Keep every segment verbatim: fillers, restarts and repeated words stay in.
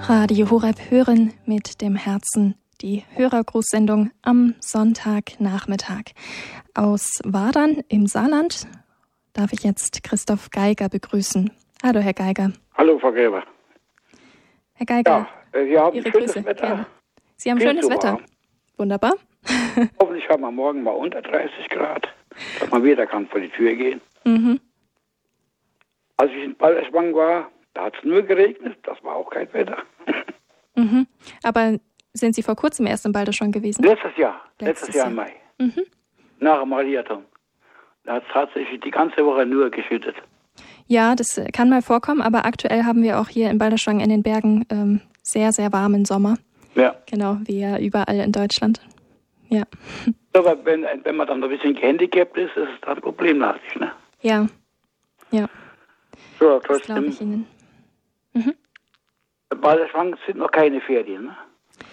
Radio Horeb hören mit dem Herzen, die Hörergrußsendung am Sonntagnachmittag. Aus Wadern im Saarland darf ich jetzt Christoph Geiger begrüßen. Hallo, Herr Geiger. Hallo, Frau Gräber. Herr Geiger, ja, Sie haben Ihre schönes Grüße. Wetter. Gerne. Sie haben Viel schönes zu Wetter. warm. Wunderbar. Hoffentlich haben wir morgen mal unter dreißig Grad, dass man wieder kann vor die Tür gehen. Mhm. Als ich in Balderschwang war, da hat es nur geregnet, das war auch kein Wetter. Mhm. Aber sind Sie vor kurzem erst in Balderschwang gewesen? Letztes Jahr, Letztes letztes Jahr Jahr. im Mai, Mhm. nach dem Marathon. Da hat es tatsächlich die ganze Woche nur geschüttet. Ja, das kann mal vorkommen, aber aktuell haben wir auch hier in Balderschwang in den Bergen ähm, sehr, sehr warmen Sommer. Ja. Genau, wie ja überall in Deutschland. Ja. Aber wenn, wenn man dann ein bisschen gehandicapt ist, ist es dann problematisch, ne? Ja. Ja. So, Das glaube ich trotzdem, Ihnen. Mhm. in Balderschwang sind noch keine Ferien, ne?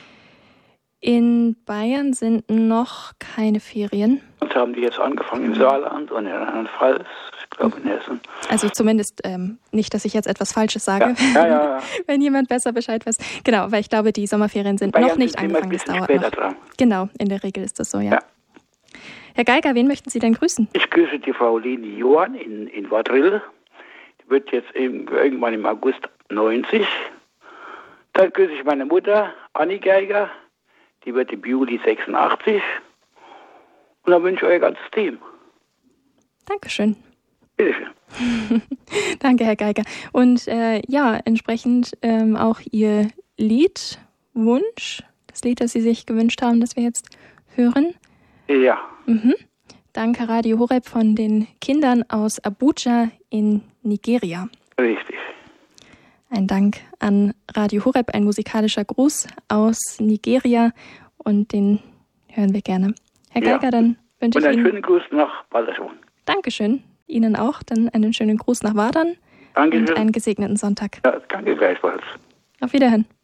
In Bayern sind noch keine Ferien. Und haben die jetzt angefangen im Saarland und in Rheinland-Pfalz, ich glaube in Hessen. Also zumindest ähm, nicht, dass ich jetzt etwas Falsches sage, Ja, ja, ja, ja. wenn jemand besser Bescheid weiß. Genau, weil ich glaube, die Sommerferien sind Bayern noch nicht sind immer angefangen. ein Das bisschen dauert später noch. dran. Genau, in der Regel ist das so, ja. Ja. Herr Geiger, wen möchten Sie denn grüßen? Ich grüße die Frau Leni Johann in, in Wadril. Die wird jetzt eben, irgendwann im August neunzig. Dann grüße ich meine Mutter, Anni Geiger. Die wird im Juli sechsundachtzig. Und dann wünsche ich euer ganzes Team. Dankeschön. Bitteschön. Danke, Herr Geiger. Und äh, ja, entsprechend ähm, auch Ihr Liedwunsch, das Lied, das Sie sich gewünscht haben, das wir jetzt hören. Ja. Mhm. Danke, Radio Horeb von den Kindern aus Abuja in Nigeria. Richtig. Ein Dank an Radio Horeb, ein musikalischer Gruß aus Nigeria und den hören wir gerne. Herr Ja. Geiger, dann wünsche Und ich einen Ihnen... schönen Gruß nach Balderschwang. Dankeschön. Ihnen auch. Dann einen schönen Gruß nach Wadern Dankeschön. und einen gesegneten Sonntag. Ja, danke gleichfalls. Auf Wiederhören.